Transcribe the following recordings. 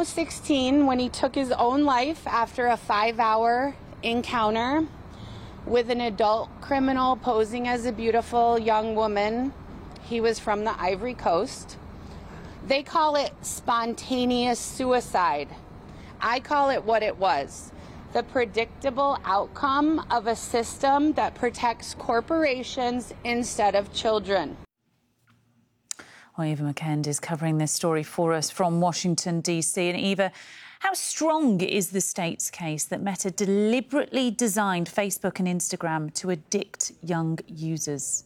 almost 16 when he took his own life after a 5-hour encounter with an adult criminal posing as a beautiful young woman. He was from the Ivory Coast. They call it spontaneous suicide. I call it what it was: the predictable outcome of a system that protects corporations instead of children. Well, Eva McKend is covering this story for us from Washington, D.C. And Eva, how strong is the state's case that Meta deliberately designed Facebook and Instagram to addict young users?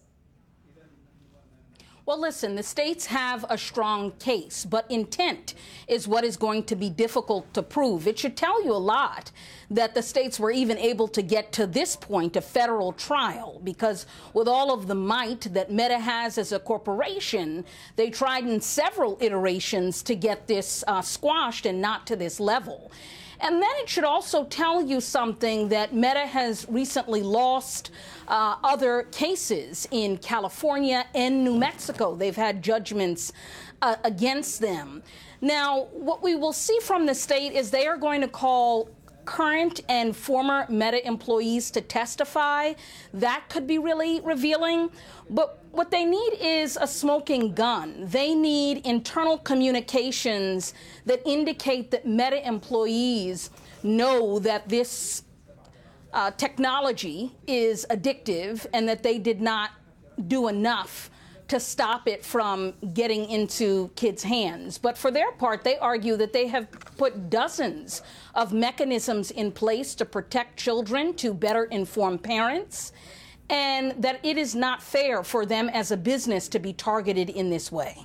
Well, listen, the states have a strong case, but intent is what is going to be difficult to prove. It should tell you a lot that the states were even able to get to this point of federal trial, because with all of the might that Meta has as a corporation, they tried in several iterations to get this squashed and not to this level. And then it should also tell you something, that Meta has recently lost other cases in California and New Mexico. They've had judgments against them. Now, what we will see from the state is they are going to call current and former Meta employees to testify. That could be really revealing. But what they need is a smoking gun. They need internal communications that indicate that Meta employees know that this technology is addictive and that they did not do enough to stop it from getting into kids' hands. But for their part, they argue that they have put dozens of mechanisms in place to protect children, to better inform parents, and that it is not fair for them as a business to be targeted in this way.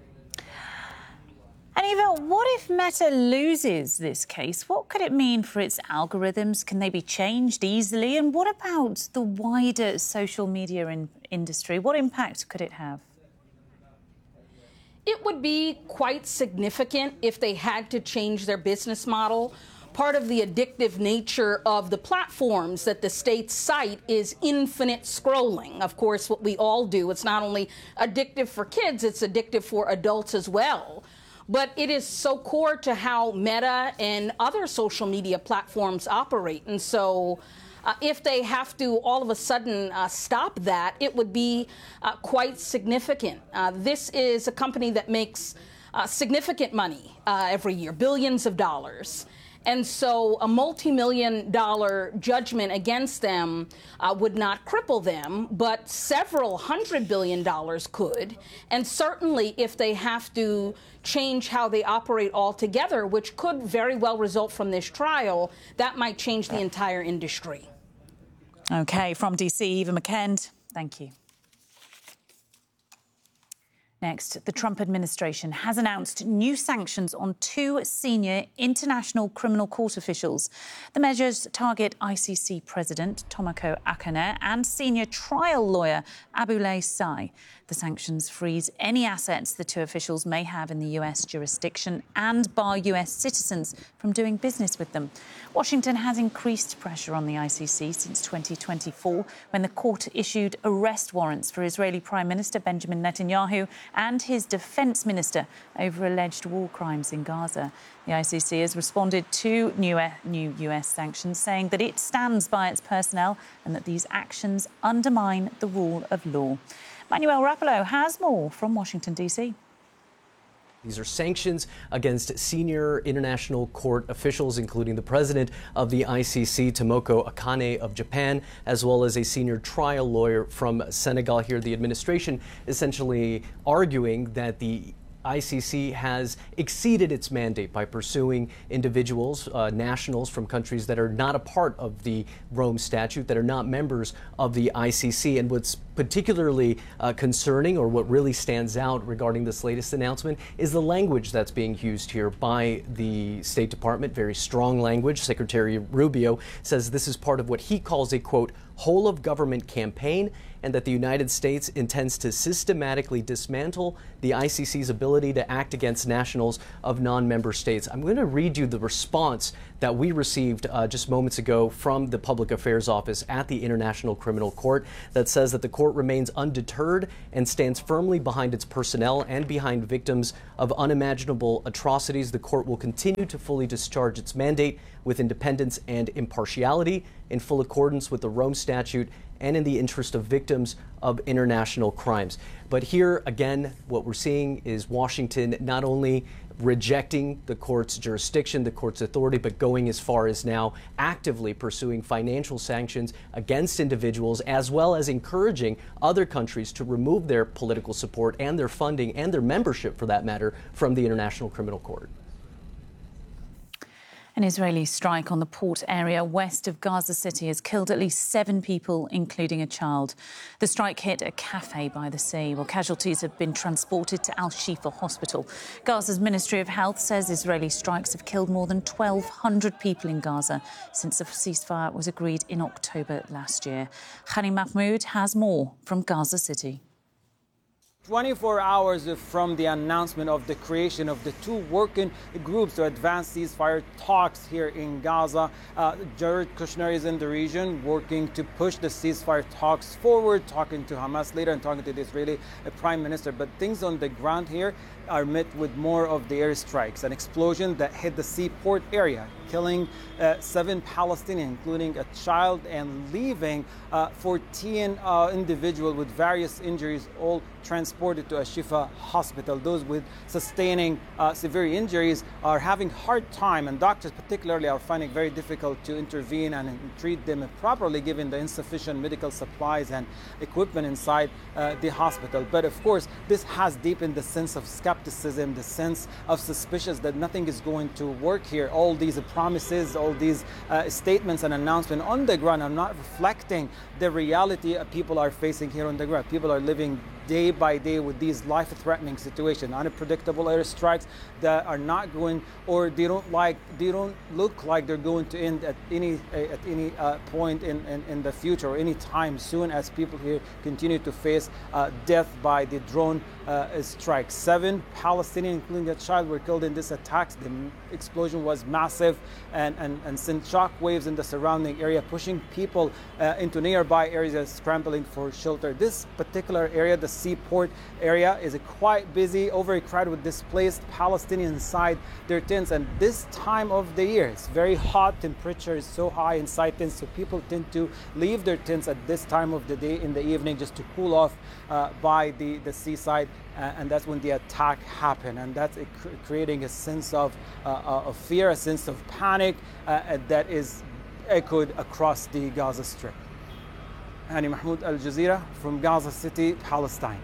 And Eva, what if Meta loses this case? What could it mean for its algorithms? Can they be changed easily? And what about the wider social media industry? What impact could it have? It would be quite significant if they had to change their business model. Part of the addictive nature of the platforms that the states cite is infinite scrolling. Of course, what we all do, it's not only addictive for kids, it's addictive for adults as well. But it is so core to how Meta and other social media platforms operate. And so if they have to all of a sudden stop that, it would be quite significant. This is a company that makes significant money every year, billions of dollars. And so a multi-million-dollar judgment against them would not cripple them, but several $100 billion could. And certainly if they have to change how they operate altogether, which could very well result from this trial, that might change the entire industry. OK, from D.C., Eva McKend, thank you. Next, the Trump administration has announced new sanctions on 2 senior International Criminal Court officials. The measures target ICC President Tomoko Akane and senior trial lawyer Aboulay Sai. The sanctions freeze any assets the 2 officials may have in the US jurisdiction and bar US citizens from doing business with them. Washington has increased pressure on the ICC since 2024, when the court issued arrest warrants for Israeli Prime Minister Benjamin Netanyahu and his defence minister over alleged war crimes in Gaza. The ICC has responded to new US sanctions, saying that it stands by its personnel and that these actions undermine the rule of law. Manuel Rapallo has more from Washington, D.C. These are sanctions against senior international court officials, including the president of the ICC, Tomoko Akane of Japan, as well as a senior trial lawyer from Senegal. Here, the administration essentially arguing that the ICC has exceeded its mandate by pursuing individuals, nationals from countries that are not a part of the Rome Statute, that are not members of the ICC. And what's particularly concerning, or what really stands out regarding this latest announcement, is the language that's being used here by the State Department. Very strong language. Secretary Rubio says this is part of what he calls a, quote, whole of government campaign, and that the United States intends to systematically dismantle the ICC's ability to act against nationals of non-member states. I'm going to read you the response that we received just moments ago from the Public Affairs Office at the International Criminal Court that says that the court court remains undeterred and stands firmly behind its personnel and behind victims of unimaginable atrocities. The court will continue to fully discharge its mandate with independence and impartiality in full accordance with the Rome Statute and in the interest of victims of international crimes. But here, again, what we're seeing is Washington not only rejecting the court's jurisdiction, the court's authority, but going as far as now actively pursuing financial sanctions against individuals, as well as encouraging other countries to remove their political support and their funding and their membership, for that matter, from the International Criminal Court. An Israeli strike on the port area west of Gaza City has killed at least 7 people, including a child. The strike hit a cafe by the sea, where casualties have been transported to Al-Shifa Hospital. Gaza's Ministry of Health says Israeli strikes have killed more than 1,200 people in Gaza since the ceasefire was agreed in October last year. Khani Mahmoud has more from Gaza City. 24 hours from the announcement of the creation of the 2 working groups to advance ceasefire talks here in Gaza, Jared Kushner is in the region working to push the ceasefire talks forward, talking to Hamas leader and talking to the Israeli Prime Minister. But things on the ground here are met with more of the airstrikes. An explosion that hit the seaport area, killing 7 Palestinians, including a child, and leaving 14 individuals with various injuries, all transported to Al-Shifa Hospital. Those with sustaining severe injuries are having hard time, and doctors particularly are finding it very difficult to intervene and treat them properly given the insufficient medical supplies and equipment inside the hospital. But of course, this has deepened the sense of skepticism, the sense of suspicion that nothing is going to work here. All these promises, all these statements and announcements on the ground are not reflecting the reality people are facing here on the ground. People are living day by day with these life-threatening situations, unpredictable airstrikes that are not going, or they don't look like they're going to end at any point in the future or any time soon, as people here continue to face death by the drone strike. 7 Palestinians, including a child, were killed in this attack. The explosion was massive and sent shock waves in the surrounding area, pushing people into nearby areas scrambling for shelter. This particular area, the seaport area, is quite busy, overcrowded with displaced Palestinians inside their tents. And this time of the year, it's very hot, temperature is so high inside tents, so people tend to leave their tents at this time of the day in the evening just to cool off by the seaside, and that's when the attack happened. And that's creating a sense of fear, a sense of panic that is echoed across the Gaza Strip. Khani Mahmoud, Al Jazeera, from Gaza City, Palestine.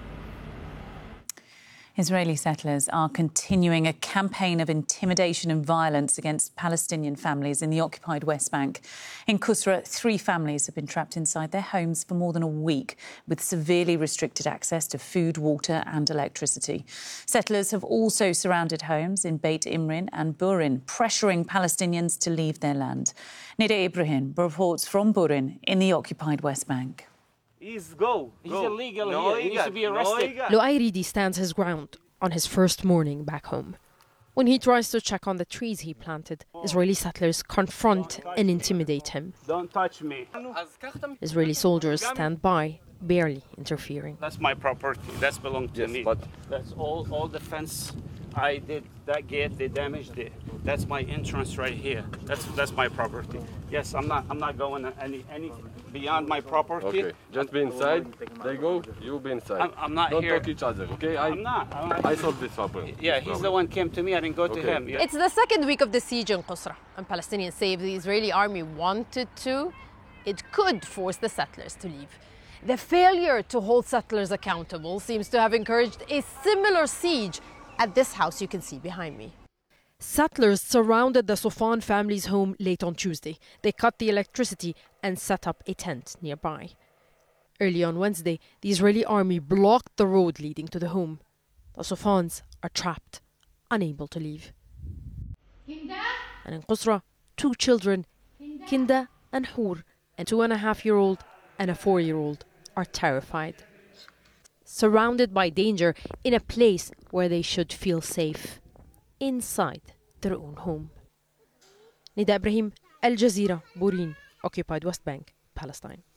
Israeli settlers are continuing a campaign of intimidation and violence against Palestinian families in the occupied West Bank. In Qusra, 3 families have been trapped inside their homes for more than a week, with severely restricted access to food, water and electricity. Settlers have also surrounded homes in Beit Imrin and Burin, pressuring Palestinians to leave their land. Nida Ibrahim reports from Burin in the occupied West Bank. He's illegal here. He needs to be arrested. Luairidi stands his ground on his first morning back home. When he tries to check on the trees he planted, Israeli settlers confront and intimidate him. Don't touch me. Israeli soldiers stand by, barely interfering. That's my property. That belongs to me. But that's all the fence I did. That gate, they damaged it. That's my entrance right here. That's my property. Yes, I'm not going any beyond my property. Okay, just be inside. They go, you be inside. I'm not Don't here. talk each other, okay? I'm not. I solved this problem. Yeah, he's the one came to me. I didn't go to him. Yeah. It's the second week of the siege in Qusra, and Palestinians say if the Israeli army wanted to, it could force the settlers to leave. The failure to hold settlers accountable seems to have encouraged a similar siege at this house you can see behind me. Settlers surrounded the Sofan family's home late on Tuesday. They cut the electricity and set up a tent nearby. Early on Wednesday, the Israeli army blocked the road leading to the home. The Sofans are trapped, unable to leave. And in Qusra, 2 children, Kinda and Hur, a 2.5-year-old and a 4-year-old, are terrified. Surrounded by danger in a place where they should feel safe, inside their own home. Nida Ibrahim, Al Jazeera, Burin, occupied West Bank, Palestine.